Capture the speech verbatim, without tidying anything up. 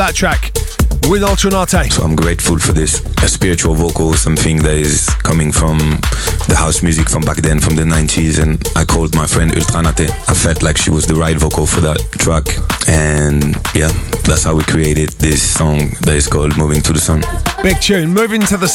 that track with Altronate. So I'm grateful for this. A spiritual vocal, something that is coming from the house music from back then, from the nineties, and I called my friend Ultranate. I felt like she was the right vocal for that track, and yeah, that's how we created this song that is called Moving to the Sun. Big tune, Moving to the